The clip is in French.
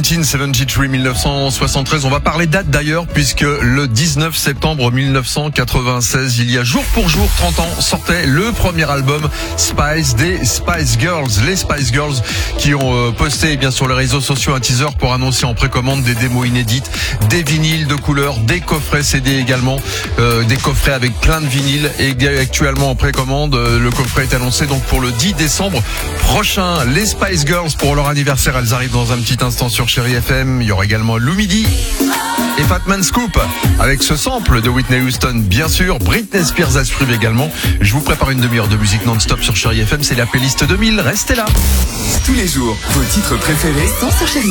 1973, 1973. On va parler date d'ailleurs, puisque le 19 septembre 1996, il y a jour pour jour 30 ans, sortait le premier album Spice des Spice Girls. Les Spice Girls qui ont posté bien sur les réseaux sociaux un teaser pour annoncer en précommande des démos inédites, des vinyles de couleur, des coffrets CD également, des coffrets avec plein de vinyles et actuellement en précommande. Le coffret est annoncé donc pour le 10 décembre prochain. Les Spice Girls pour leur anniversaire, elles arrivent dans un petit instant sur Chérie FM. Il y aura également Lou Midi et Fatman Scoop avec ce sample de Whitney Houston, bien sûr. Britney Spears à suivre également. Je vous prépare une demi-heure de musique non-stop sur Chérie FM. C'est la playlist 2000. Restez là. Tous les jours, vos titres préférés sont sur Chérie.